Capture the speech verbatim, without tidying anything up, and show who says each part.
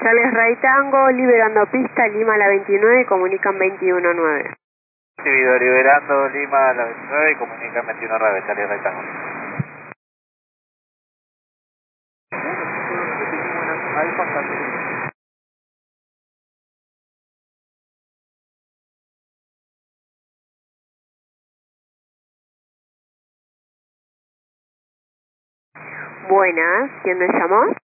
Speaker 1: Charles Ray Tango, liberando pista, Lima a la veintinueve, comunican veintiuno nueve.
Speaker 2: Recibido, liberando Lima a la veintinueve y comunican veintiuno nueve, Charles Ray Tango.
Speaker 1: Buenas, ¿quién me llamó?